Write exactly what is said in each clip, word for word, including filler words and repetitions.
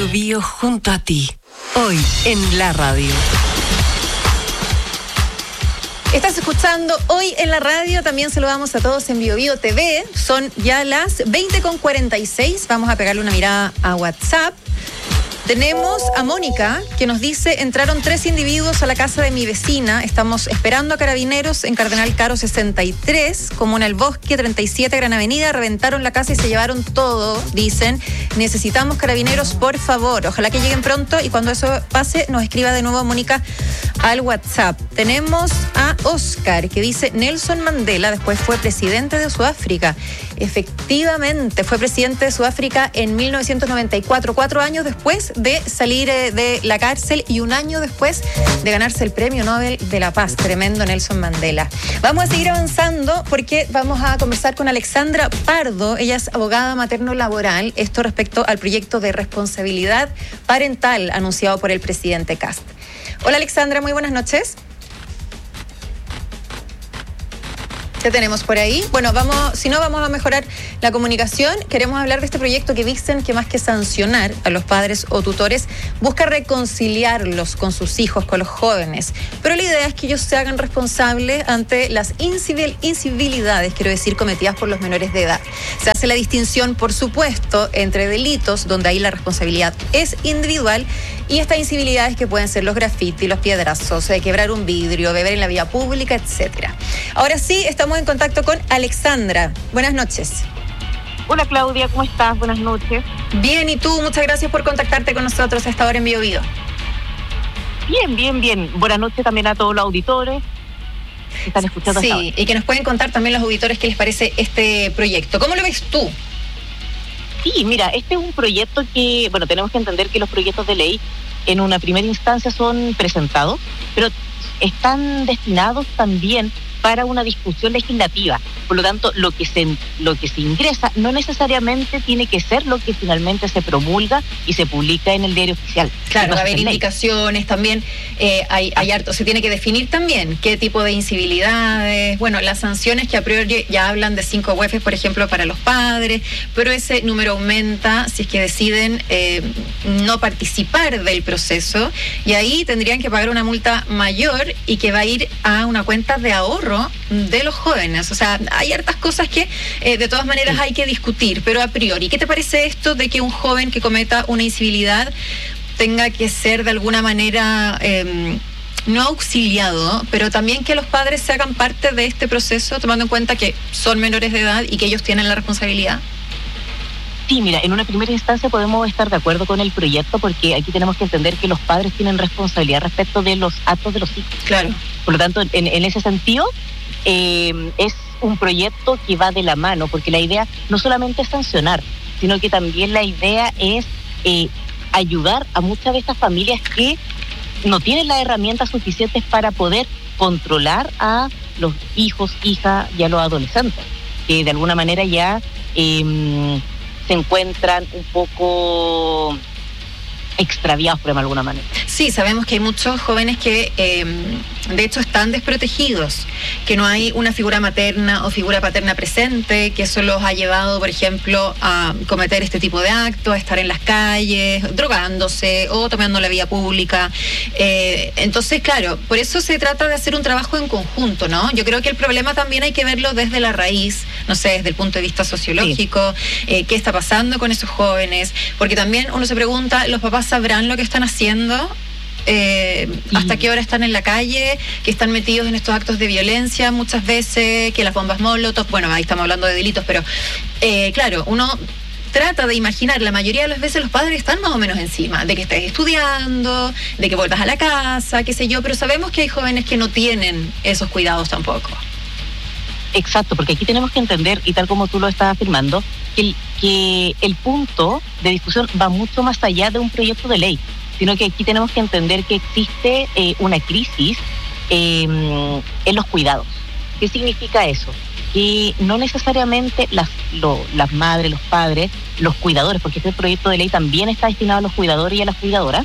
Bio junto a ti. Hoy en la radio. Estás escuchando Hoy en la radio, también saludamos a todos en Bio Bio T V. Son ya las veinte con cuarenta y seis. Vamos a pegarle una mirada a WhatsApp. Tenemos a Mónica, que nos dice: entraron tres individuos a la casa de mi vecina. Estamos esperando a carabineros en Cardenal Caro sesenta y tres, Comuna El Bosque, treinta y siete, Gran Avenida. Reventaron la casa y se llevaron todo, dicen. Necesitamos carabineros, por favor. Ojalá que lleguen pronto y cuando eso pase nos escriba de nuevo Mónica al WhatsApp. Tenemos a Oscar, que dice: Nelson Mandela después fue presidente de Sudáfrica. Efectivamente, fue presidente de Sudáfrica en mil novecientos noventa y cuatro, cuatro años después de salir de la cárcel y un año después de ganarse el Premio Nobel de la Paz. Tremendo Nelson Mandela. Vamos a seguir avanzando porque vamos a conversar con Alexandra Pardo. Ella es abogada materno-laboral. Esto respecto al proyecto de responsabilidad parental anunciado por el presidente Kast. Hola Alexandra, muy buenas noches. ¿Qué tenemos por ahí? Bueno, vamos, si no vamos a mejorar la comunicación. Queremos hablar de este proyecto que dicen que más que sancionar a los padres o tutores, busca reconciliarlos con sus hijos, con los jóvenes. Pero la idea es que ellos se hagan responsables ante las incivil, incivilidades, quiero decir, cometidas por los menores de edad. Se hace la distinción, por supuesto, entre delitos, donde ahí la responsabilidad es individual, y estas incivilidades que pueden ser los grafitis, los piedrazos, eh, quebrar un vidrio, beber en la vía pública, etcétera. Ahora sí, estamos en contacto con Alexandra. Buenas noches. Hola Claudia, ¿cómo estás? Buenas noches. Bien, ¿y tú? Muchas gracias por contactarte con nosotros a esta hora en Bio Bio. Bien, bien, bien. Buenas noches también a todos los auditores que están escuchando. Sí, y que nos pueden contar también los auditores qué les parece este proyecto. ¿Cómo lo ves tú? Sí, mira, este es un proyecto que, bueno, tenemos que entender que los proyectos de ley en una primera instancia son presentados, pero están destinados también para una discusión legislativa. Por lo tanto, lo que se lo que se ingresa no necesariamente tiene que ser lo que finalmente se promulga y se publica en el diario oficial. Claro, va a haber indicaciones también, eh, hay, hay harto, se tiene que definir también qué tipo de incivilidades, bueno, las sanciones que a priori ya hablan de cinco U E Fs, por ejemplo, para los padres, pero ese número aumenta si es que deciden eh, no participar del proceso, y ahí tendrían que pagar una multa mayor y que va a ir a una cuenta de ahorro de los jóvenes. O sea, hay hartas cosas que eh, de todas maneras hay que discutir, pero a priori, ¿qué te parece esto de que un joven que cometa una incivilidad tenga que ser de alguna manera eh, no auxiliado, pero también que los padres se hagan parte de este proceso, tomando en cuenta que son menores de edad y que ellos tienen la responsabilidad? Sí, mira, en una primera instancia podemos estar de acuerdo con el proyecto porque aquí tenemos que entender que los padres tienen responsabilidad respecto de los actos de los hijos. Claro. Por lo tanto, en, en ese sentido, eh, es un proyecto que va de la mano, porque la idea no solamente es sancionar, sino que también la idea es eh, ayudar a muchas de estas familias que no tienen las herramientas suficientes para poder controlar a los hijos, hijas y a los adolescentes, que de alguna manera ya eh, se encuentran un poco extraviados, por alguna manera. Sí, sabemos que hay muchos jóvenes que eh, de hecho están desprotegidos, que no hay una figura materna o figura paterna presente, que eso los ha llevado, por ejemplo, a cometer este tipo de actos, a estar en las calles, drogándose o tomando la vía pública. Eh, entonces, claro, por eso se trata de hacer un trabajo en conjunto, ¿no? Yo creo que el problema también hay que verlo desde la raíz, no sé, desde el punto de vista sociológico, sí. eh, qué está pasando con esos jóvenes, porque también uno se pregunta, ¿los papás sabrán lo que están haciendo? Eh, hasta qué hora están en la calle, que están metidos en estos actos de violencia muchas veces, que las bombas molotov, bueno, ahí estamos hablando de delitos, pero eh, claro, uno trata de imaginar, la mayoría de las veces los padres están más o menos encima, de que estés estudiando, de que vuelvas a la casa, qué sé yo, pero sabemos que hay jóvenes que no tienen esos cuidados tampoco. Exacto, porque aquí tenemos que entender, y tal como tú lo estás afirmando, que el, que el punto de discusión va mucho más allá de un proyecto de ley, sino que aquí tenemos que entender que existe eh, una crisis eh, en los cuidados. ¿Qué significa eso? Que no necesariamente las, lo, las madres, los padres, los cuidadores, porque este proyecto de ley también está destinado a los cuidadores y a las cuidadoras,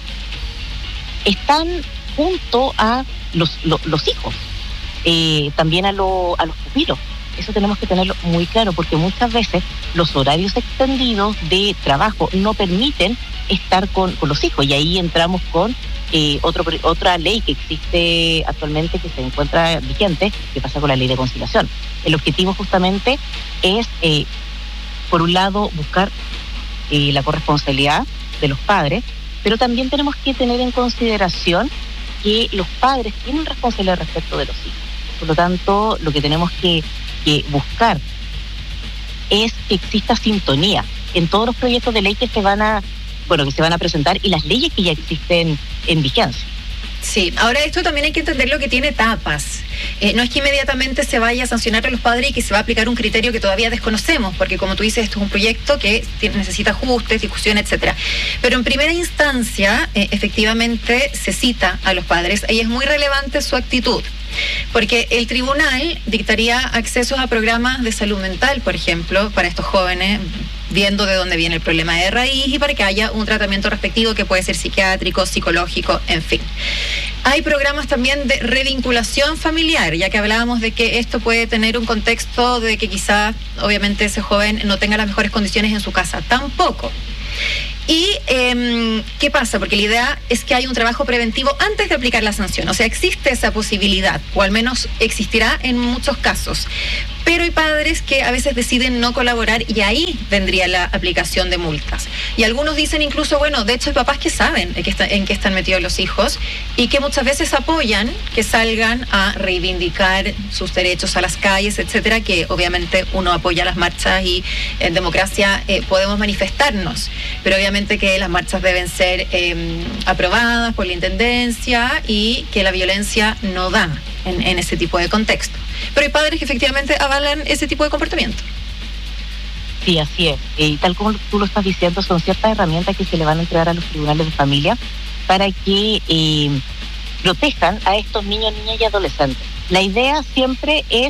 están junto a los, los, los hijos, eh, también a, lo, a los pupilos. Eso tenemos que tenerlo muy claro, porque muchas veces los horarios extendidos de trabajo no permiten estar con, con los hijos. Y ahí entramos con eh, otro, otra ley que existe actualmente, que se encuentra vigente, que pasa con la ley de conciliación. El objetivo justamente es, eh, por un lado, buscar eh, la corresponsabilidad de los padres, pero también tenemos que tener en consideración que los padres tienen responsabilidad respecto de los hijos. Por lo tanto, lo que tenemos que, que buscar es que exista sintonía en todos los proyectos de ley que se van a, bueno, que se van a presentar y las leyes que ya existen en vigencia. Sí, ahora esto también hay que entenderlo que tiene etapas. Eh, no es que inmediatamente se vaya a sancionar a los padres y que se va a aplicar un criterio que todavía desconocemos, porque como tú dices, esto es un proyecto que tiene, necesita ajustes, discusión, etcétera. Pero en primera instancia, eh, efectivamente, se cita a los padres y es muy relevante su actitud. Porque el tribunal dictaría accesos a programas de salud mental, por ejemplo, para estos jóvenes, viendo de dónde viene el problema de raíz y para que haya un tratamiento respectivo que puede ser psiquiátrico, psicológico, en fin. Hay programas también de revinculación familiar, ya que hablábamos de que esto puede tener un contexto de que quizás, obviamente, ese joven no tenga las mejores condiciones en su casa. Tampoco. ¿Y eh, qué pasa? Porque la idea es que hay un trabajo preventivo antes de aplicar la sanción. O sea, existe esa posibilidad, o al menos existirá en muchos casos. Pero hay padres que a veces deciden no colaborar y ahí vendría la aplicación de multas. Y algunos dicen incluso, bueno, de hecho hay papás que saben en qué, está, en qué están metidos los hijos y que muchas veces apoyan que salgan a reivindicar sus derechos a las calles, etcétera, que obviamente uno apoya las marchas y en democracia eh, podemos manifestarnos. Pero obviamente que las marchas deben ser eh, aprobadas por la intendencia y que la violencia no da en, en ese tipo de contexto. Pero hay padres que efectivamente avalan ese tipo de comportamiento. Sí, así es. Y tal como tú lo estás diciendo, son ciertas herramientas que se le van a entregar a los tribunales de familia para que eh, protejan a estos niños, niñas y adolescentes. La idea siempre es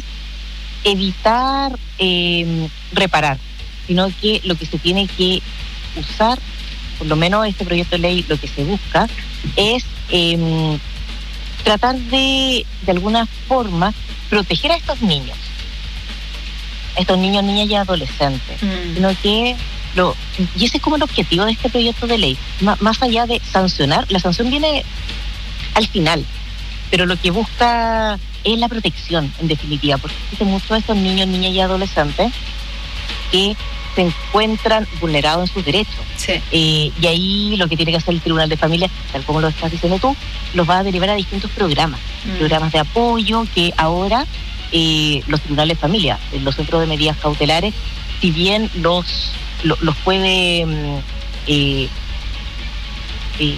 evitar eh, reparar, sino que lo que se tiene que usar, por lo menos este proyecto de ley, lo que se busca es eh, tratar de, de alguna forma, proteger a estos niños, a estos niños, niñas y adolescentes, mm. sino que lo, y ese es como el objetivo de este proyecto de ley, M- más allá de sancionar. La sanción viene al final, pero lo que busca es la protección, en definitiva, porque existen muchos de estos niños, niñas y adolescentes que se encuentran vulnerados en sus derechos. Sí. Eh, y ahí lo que tiene que hacer el Tribunal de Familia, tal como lo estás diciendo tú, los va a derivar a distintos programas, mm. programas de apoyo que ahora eh, los tribunales de familia, los centros de medidas cautelares, si bien los, lo, los puede eh, eh,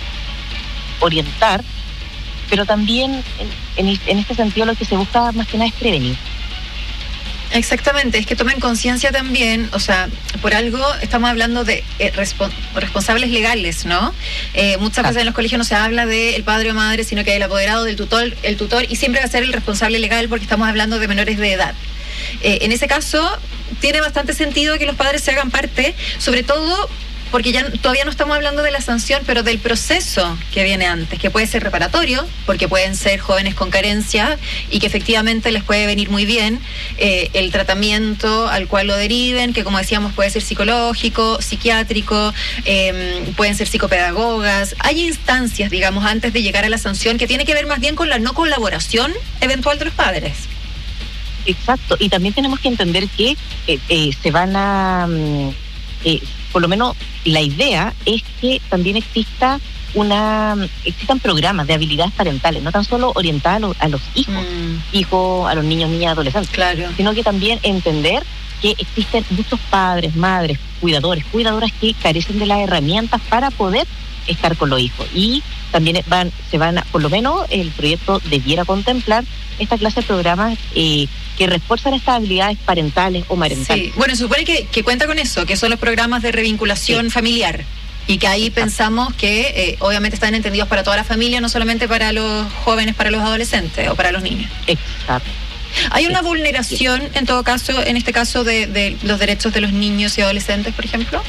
orientar, pero también en, en, en este sentido lo que se busca más que nada es prevenir. Exactamente, es que tomen conciencia también, o sea, por algo estamos hablando de eh, respo- responsables legales, ¿no? Eh, muchas veces en los colegios no se habla del padre o madre, sino que hay el apoderado, del tutor, el tutor, y siempre va a ser el responsable legal porque estamos hablando de menores de edad. Eh, en ese caso, tiene bastante sentido que los padres se hagan parte, sobre todo porque ya todavía no estamos hablando de la sanción, pero del proceso que viene antes, que puede ser reparatorio, porque pueden ser jóvenes con carencia y que efectivamente les puede venir muy bien eh, el tratamiento al cual lo deriven, que como decíamos puede ser psicológico, psiquiátrico, eh, pueden ser psicopedagogas. Hay instancias, digamos, antes de llegar a la sanción que tiene que ver más bien con la no colaboración eventual de los padres. Exacto, y también tenemos que entender que eh, eh, se van a... Eh, por lo menos la idea es que también exista una existan programas de habilidades parentales, no tan solo orientadas a, lo, a los hijos, mm. hijos, a los niños, niñas, adolescentes, claro. sino que también entender que existen muchos padres, madres, cuidadores, cuidadoras que carecen de las herramientas para poder estar con los hijos. Y también van, se van a, por lo menos el proyecto debiera contemplar esta clase de programas eh, que refuerzan estas habilidades parentales o marentales. Sí, bueno, se supone que, que cuenta con eso, que son los programas de revinculación sí. familiar. Y que ahí Exacto. pensamos que eh, obviamente están entendidos para toda la familia, no solamente para los jóvenes, para los adolescentes o para los niños. Exacto. ¿Hay una vulneración, en todo caso, en este caso, de, de los derechos de los niños y adolescentes, por ejemplo?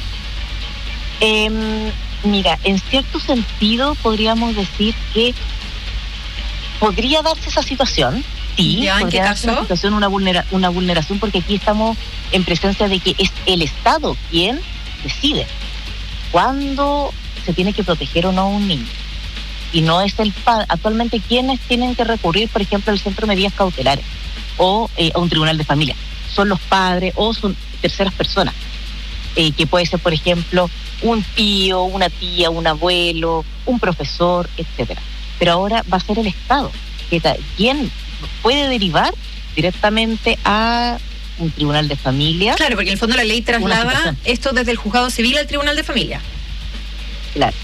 Eh, mira, en cierto sentido podríamos decir que podría darse esa situación. Sí, ¿ya? ¿En qué caso? Una situación, una, vulnera, una vulneración, porque aquí estamos en presencia de que es el Estado quien decide. cuándo se tiene que proteger o no a un niño. Y no es el padre. Actualmente, ¿quiénes tienen que recurrir, por ejemplo, al centro de medidas cautelares o eh, a un tribunal de familia? Son los padres o son terceras personas, eh, que puede ser, por ejemplo, un tío, una tía, un abuelo, un profesor, etcétera. Pero ahora va a ser el Estado que ta- quien puede derivar directamente a un tribunal de familia. Claro, porque en el fondo la ley traslada esto desde el juzgado civil al tribunal de familia. Claro.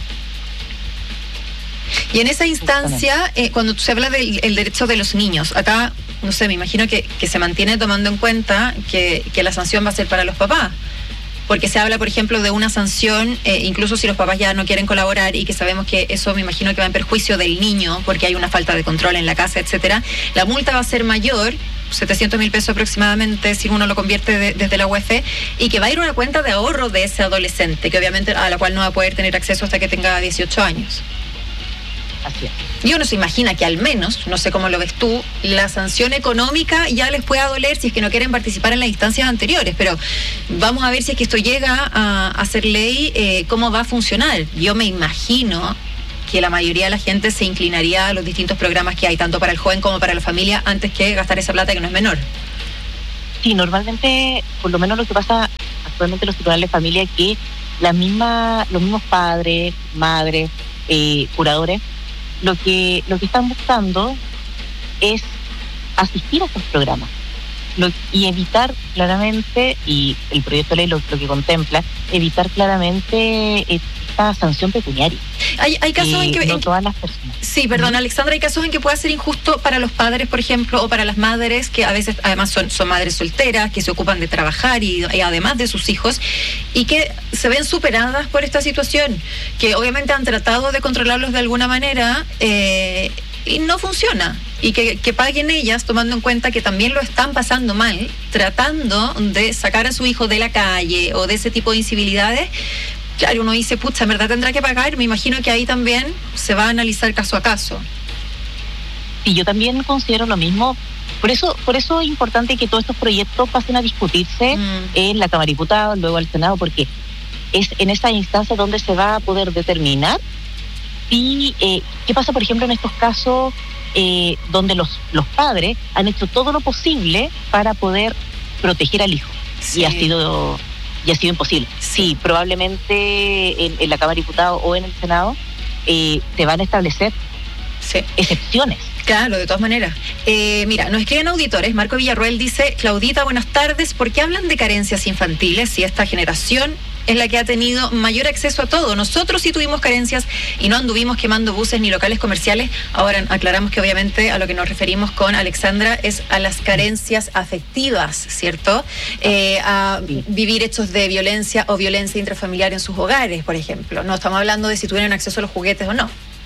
Y en esa instancia, eh, cuando se habla del el derecho de los niños, acá, no sé, me imagino que, que se mantiene tomando en cuenta que, que la sanción va a ser para los papás. Porque se habla, por ejemplo, de una sanción, eh, incluso si los papás ya no quieren colaborar, y que sabemos que eso me imagino que va en perjuicio del niño, porque hay una falta de control en la casa, etcétera. La multa va a ser mayor, setecientos mil pesos aproximadamente, si uno lo convierte de, desde la U E F, y que va a ir a una cuenta de ahorro de ese adolescente, que obviamente a la cual no va a poder tener acceso hasta que tenga dieciocho años. Así es. Y uno se imagina que al menos, no sé cómo lo ves tú, la sanción económica ya les pueda doler si es que no quieren participar en las instancias anteriores, pero vamos a ver si es que esto llega a, a ser ley, eh, cómo va a funcionar. Yo me imagino que la mayoría de la gente se inclinaría a los distintos programas que hay, tanto para el joven como para la familia, antes que gastar esa plata que no es menor. Sí, normalmente, por lo menos lo que pasa actualmente en los tribunales de familia, que la misma, los mismos padres, madres, eh, curadores, lo que lo que están buscando es asistir a estos programas lo, y evitar claramente, y el proyecto de ley lo, lo que contempla, evitar claramente esta sanción pecuniaria. Hay, hay casos eh, en que... No en, todas las personas. Sí, perdón, Alexandra, hay casos en que puede ser injusto para los padres, por ejemplo, o para las madres, que a veces además son, son madres solteras, que se ocupan de trabajar y, y además de sus hijos, y que se ven superadas por esta situación, que obviamente han tratado de controlarlos de alguna manera, eh, y no funciona. Y que, que paguen ellas, tomando en cuenta que también lo están pasando mal, tratando de sacar a su hijo de la calle o de ese tipo de incivilidades. Claro, uno dice, pucha, en verdad tendrá que pagar. Me imagino que ahí también se va a analizar caso a caso. Y yo también considero lo mismo. Por eso, por eso es importante que todos estos proyectos pasen a discutirse mm. en la Cámara de Diputados, luego al Senado, porque es en esa instancia donde se va a poder determinar y eh, qué pasa, por ejemplo, en estos casos eh, donde los, los padres han hecho todo lo posible para poder proteger al hijo. Sí. Y ha sido y ha sido imposible. Sí, probablemente en, en la Cámara de Diputados o en el Senado eh, se van a establecer sí. excepciones. Claro, de todas maneras. Eh, mira, nos escriben auditores. Marco Villarroel dice, Claudita, buenas tardes. ¿Por qué hablan de carencias infantiles si esta generación es la que ha tenido mayor acceso a todo? Nosotros sí tuvimos carencias y no anduvimos quemando buses ni locales comerciales. Ahora aclaramos que obviamente a lo que nos referimos con Alexandra es a las carencias afectivas, ¿cierto? Eh, a vivir hechos de violencia o violencia intrafamiliar en sus hogares, por ejemplo. No estamos hablando de si tuvieron acceso a los juguetes o no.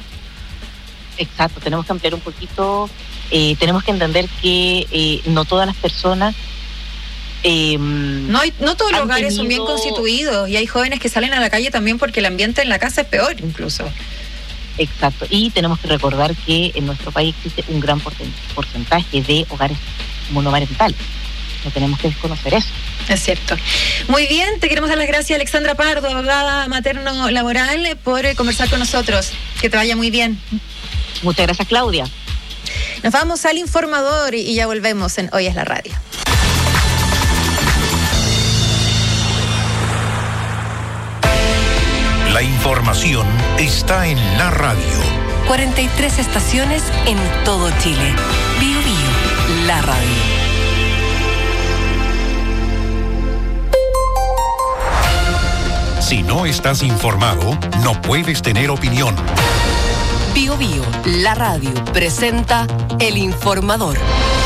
Exacto, tenemos que ampliar un poquito, eh, tenemos que entender que eh, no todas las personas... Eh, no, hay, no todos los hogares tenido... son bien constituidos y hay jóvenes que salen a la calle también porque el ambiente en la casa es peor incluso. Exacto, y tenemos que recordar que en nuestro país existe un gran porcentaje de hogares monomarentales. No tenemos que desconocer eso. Es cierto. Muy bien, te queremos dar las gracias, Alexandra Pardo, abogada materno-laboral, por eh, conversar con nosotros. Que te vaya muy bien. Muchas gracias, Claudia. Nos vamos al informador y ya volvemos en Hoy es la Radio. La información está en la radio. cuarenta y tres estaciones en todo Chile. Bio Bio, la radio. Si no estás informado, no puedes tener opinión. Bio Bio, la radio, presenta El Informador.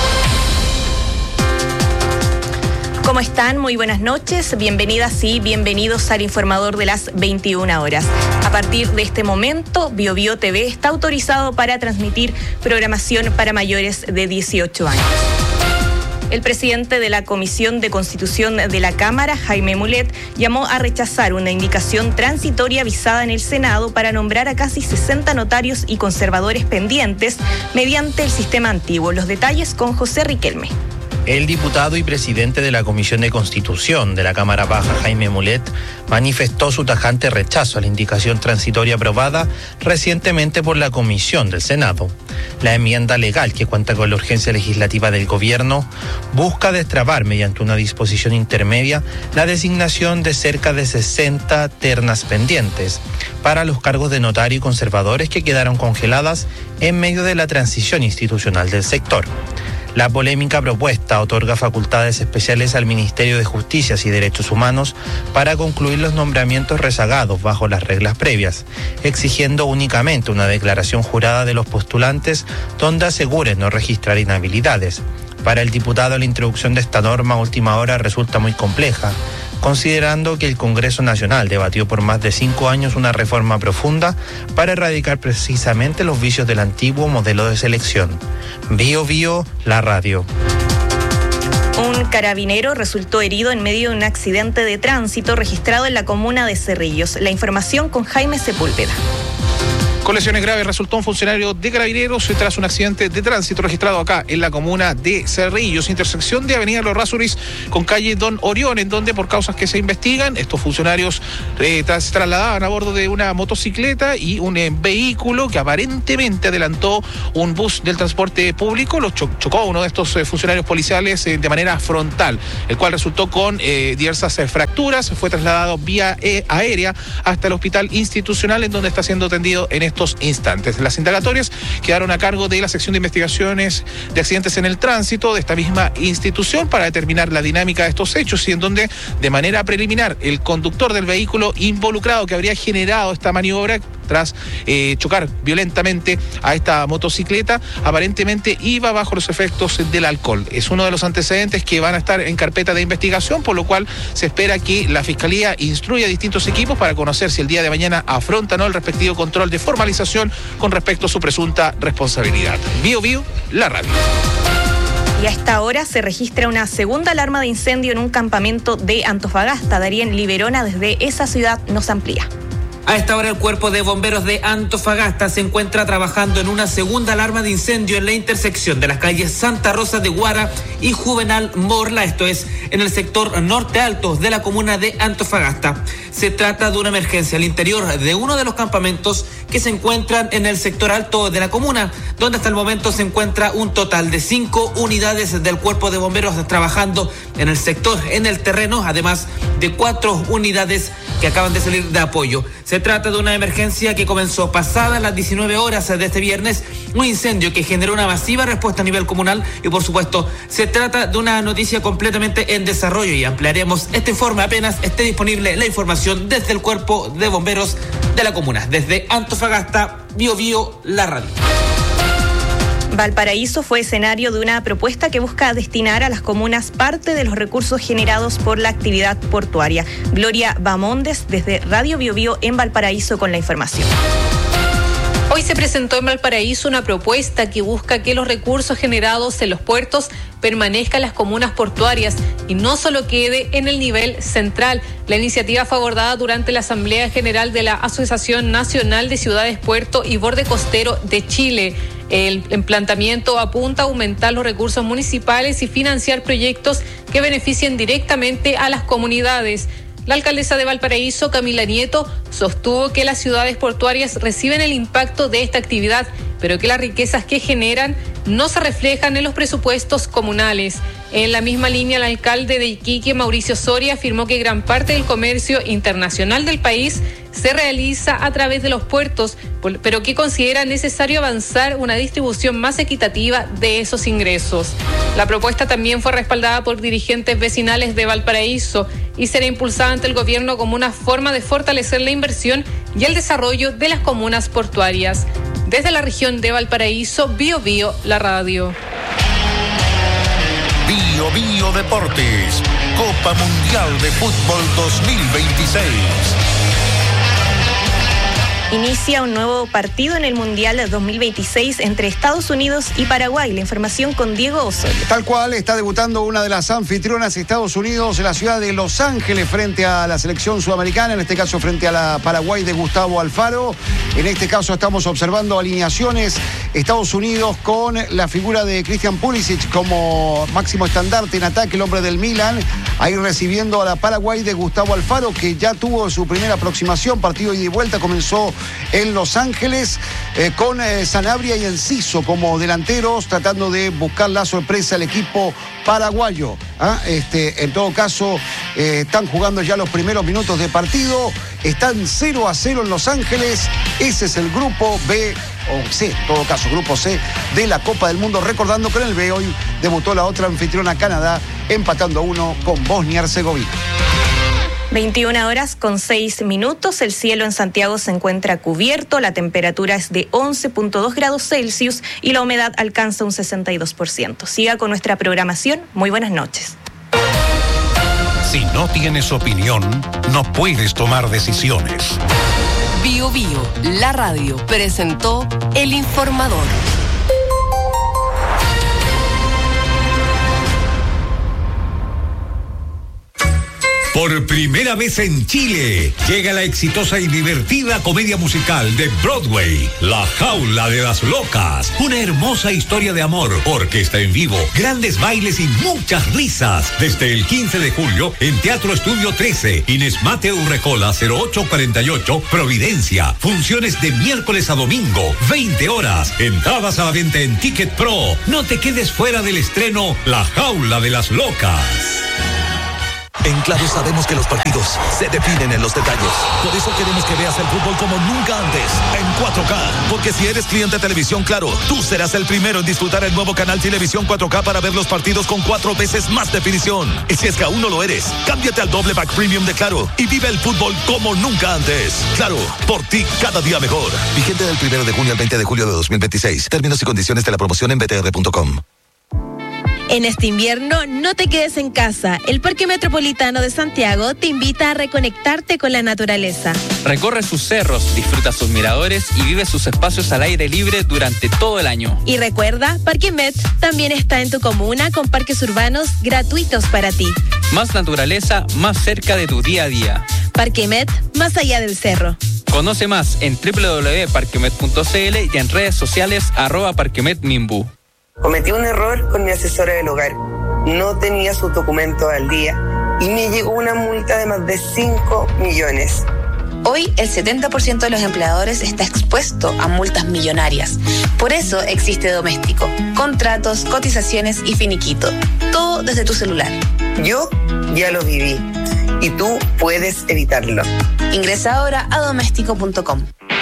¿Cómo están? Muy buenas noches. Bienvenidas y bienvenidos al Informador de las veintiuna horas. A partir de este momento, Bio Bio T V está autorizado para transmitir programación para mayores de dieciocho años. El presidente de la Comisión de Constitución de la Cámara, Jaime Mulet, llamó a rechazar una indicación transitoria avisada en el Senado para nombrar a casi sesenta notarios y conservadores pendientes mediante el sistema antiguo. Los detalles con José Riquelme. El diputado y presidente de la Comisión de Constitución de la Cámara Baja, Jaime Mulet, manifestó su tajante rechazo a la indicación transitoria aprobada recientemente por la Comisión del Senado. La enmienda legal, que cuenta con la urgencia legislativa del gobierno, busca destrabar mediante una disposición intermedia la designación de cerca de sesenta ternas pendientes para los cargos de notario y conservadores que quedaron congeladas en medio de la transición institucional del sector. La polémica propuesta otorga facultades especiales al Ministerio de Justicia y Derechos Humanos para concluir los nombramientos rezagados bajo las reglas previas, exigiendo únicamente una declaración jurada de los postulantes donde aseguren no registrar inhabilidades. Para el diputado, la introducción de esta norma a última hora resulta muy compleja, considerando que el Congreso Nacional debatió por más de cinco años una reforma profunda para erradicar precisamente los vicios del antiguo modelo de selección. Bio Bio, la radio. Un carabinero resultó herido en medio de un accidente de tránsito registrado en la comuna de Cerrillos. La información con Jaime Sepúlveda. Con lesiones graves resultó un funcionario de Carabineros tras un accidente de tránsito registrado acá en la comuna de Cerrillos, intersección de Avenida Los Rasuris con calle Don Orión, en donde por causas que se investigan, estos funcionarios eh, tras, se trasladaban a bordo de una motocicleta y un eh, vehículo que aparentemente adelantó un bus del transporte público, lo cho- chocó uno de estos eh, funcionarios policiales eh, de manera frontal, el cual resultó con eh, diversas eh, fracturas, fue trasladado vía eh, aérea hasta el hospital institucional, en donde está siendo atendido en este instantes. Las indagatorias quedaron a cargo de la sección de investigaciones de accidentes en el tránsito de esta misma institución para determinar la dinámica de estos hechos y en donde de manera preliminar el conductor del vehículo involucrado que habría generado esta maniobra tras eh, chocar violentamente a esta motocicleta, aparentemente iba bajo los efectos del alcohol. Es uno de los antecedentes que van a estar en carpeta de investigación, por lo cual se espera que la Fiscalía instruya a distintos equipos para conocer si el día de mañana afrontan o no el respectivo control de formalización con respecto a su presunta responsabilidad. Bio Bio, la radio. Y a esta hora se registra una segunda alarma de incendio en un campamento de Antofagasta. Darien Liberona desde esa ciudad nos amplía. A esta hora el Cuerpo de Bomberos de Antofagasta se encuentra trabajando en una segunda alarma de incendio en la intersección de las calles Santa Rosa de Guara y Juvenal Morla, esto es en el sector norte alto de la comuna de Antofagasta. Se trata de una emergencia al interior de uno de los campamentos que se encuentran en el sector alto de la comuna, donde hasta el momento se encuentra un total de cinco unidades del Cuerpo de Bomberos trabajando en el sector, en el terreno, además de cuatro unidades que acaban de salir de apoyo. Se trata de una emergencia que comenzó pasadas las diecinueve horas de este viernes, un incendio que generó una masiva respuesta a nivel comunal y por supuesto se trata de una noticia completamente en desarrollo y ampliaremos este informe apenas esté disponible la información desde el Cuerpo de Bomberos de la comuna. Desde Antofagasta, Bio Bio, la radio. Valparaíso fue escenario de una propuesta que busca destinar a las comunas parte de los recursos generados por la actividad portuaria. Gloria Bamondes desde Radio Bio Bio en Valparaíso con la información. Hoy se presentó en Valparaíso una propuesta que busca que los recursos generados en los puertos permanezcan en las comunas portuarias y no solo quede en el nivel central. La iniciativa fue abordada durante la Asamblea General de la Asociación Nacional de Ciudades, Puerto y Borde Costero de Chile. El planteamiento apunta a aumentar los recursos municipales y financiar proyectos que beneficien directamente a las comunidades. La alcaldesa de Valparaíso, Camila Nieto, sostuvo que las ciudades portuarias reciben el impacto de esta actividad, pero que las riquezas que generan no se reflejan en los presupuestos comunales. En la misma línea, el alcalde de Iquique, Mauricio Soria, afirmó que gran parte del comercio internacional del país se realiza a través de los puertos, pero que considera necesario avanzar una distribución más equitativa de esos ingresos. La propuesta también fue respaldada por dirigentes vecinales de Valparaíso y será impulsada ante el gobierno como una forma de fortalecer la inversión y el desarrollo de las comunas portuarias. Desde la región de Valparaíso, Bio Bio, la radio. Bio Bio Deportes, Copa Mundial de Fútbol dos mil veintiséis. Inicia un nuevo partido en el Mundial dos mil veintiséis entre Estados Unidos y Paraguay. La información con Diego Osorio. Tal cual, está debutando una de las anfitrionas, Estados Unidos, en la ciudad de Los Ángeles frente a la selección sudamericana, en este caso frente a la Paraguay de Gustavo Alfaro. En este caso estamos observando alineaciones. Estados Unidos con la figura de Christian Pulisic como máximo estandarte en ataque, el hombre del Milan, ahí recibiendo a la Paraguay de Gustavo Alfaro, que ya tuvo su primera aproximación, partido ida y vuelta, comenzó en Los Ángeles, eh, con eh, Sanabria y Enciso como delanteros, tratando de buscar la sorpresa al equipo paraguayo. ¿Ah? Este, en todo caso, eh, están jugando ya los primeros minutos de partido, están cero a cero en Los Ángeles. Ese es el grupo B, o C, en todo caso, grupo C de la Copa del Mundo. Recordando que en el B hoy debutó la otra anfitriona, Canadá, empatando a uno con Bosnia-Herzegovina. veintiuna horas con seis minutos, el cielo en Santiago se encuentra cubierto, la temperatura es de once punto dos grados Celsius y la humedad alcanza un sesenta y dos por ciento. Siga con nuestra programación, muy buenas noches. Si no tienes opinión, no puedes tomar decisiones. Bio Bio, la radio, presentó El Informador. Por primera vez en Chile, llega la exitosa y divertida comedia musical de Broadway, La Jaula de las Locas. Una hermosa historia de amor, orquesta en vivo, grandes bailes y muchas risas. Desde el quince de julio en Teatro Estudio trece, Inés Mateo Urrecola, cero ocho cuarenta y ocho, Providencia. Funciones de miércoles a domingo, veinte horas. Entradas a la venta en Ticket Pro. No te quedes fuera del estreno La Jaula de las Locas. En Claro sabemos que los partidos se definen en los detalles. Por eso queremos que veas el fútbol como nunca antes, en cuatro K. Porque si eres cliente de Televisión Claro, tú serás el primero en disfrutar el nuevo canal Televisión cuatro K para ver los partidos con cuatro veces más definición. Y si es que aún no lo eres, cámbiate al doble pack premium de Claro y vive el fútbol como nunca antes. Claro, por ti cada día mejor. Vigente del primero de junio al veinte de julio de dos mil veintiséis. Términos y condiciones de la promoción en b t r punto com. En este invierno, no te quedes en casa. El Parque Metropolitano de Santiago te invita a reconectarte con la naturaleza. Recorre sus cerros, disfruta sus miradores y vive sus espacios al aire libre durante todo el año. Y recuerda, Parque Met también está en tu comuna con parques urbanos gratuitos para ti. Más naturaleza, más cerca de tu día a día. Parque Met, más allá del cerro. Conoce más en doble u doble u doble u punto parquemet punto c l y en redes sociales arroba parquemetmimbu. Cometí un error con mi asesora del hogar. No tenía sus documentos al día y me llegó una multa de más de cinco millones. Hoy el setenta por ciento de los empleadores está expuesto a multas millonarias. Por eso existe Doméstico. Contratos, cotizaciones y finiquito. Todo desde tu celular. Yo ya lo viví y tú puedes evitarlo. Ingresa ahora a doméstico punto com.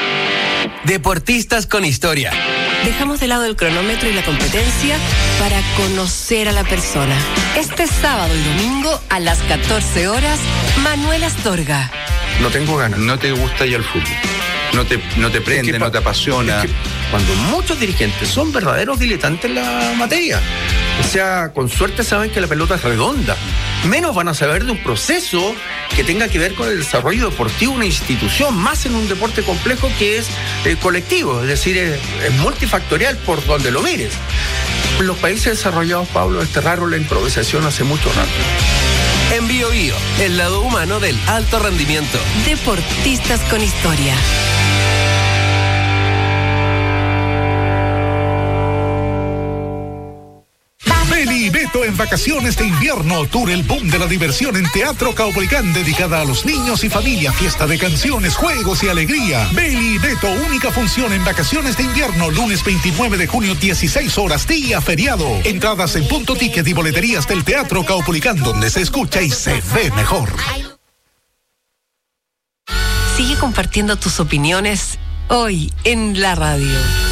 Deportistas con historia. Dejamos de lado el cronómetro y la competencia para conocer a la persona. Este sábado y domingo a las catorce horas, Manuel Astorga. No tengo ganas. No te gusta ya el fútbol. No te, no te prende, es que, no te apasiona. Es que cuando muchos dirigentes son verdaderos diletantes en la materia, o sea, con suerte saben que la pelota es redonda, menos van a saber de un proceso que tenga que ver con el desarrollo deportivo de una institución, más en un deporte complejo que es eh, colectivo, es decir, es, es multifactorial por donde lo mires. En los países desarrollados, Pablo, desterraron la improvisación hace mucho rato. En Bio Bio, el lado humano del alto rendimiento. Deportistas con historia. Beli y Beto en vacaciones de invierno. Tour El Boom de la Diversión en Teatro Caupolicán, dedicada a los niños y familia. Fiesta de canciones, juegos y alegría. Beli y Beto, única función en vacaciones de invierno. Lunes veintinueve de junio, dieciséis horas, día feriado. Entradas en Punto Ticket y boleterías del Teatro Caupolicán, donde se escucha y se ve mejor. Sigue compartiendo tus opiniones hoy en la radio.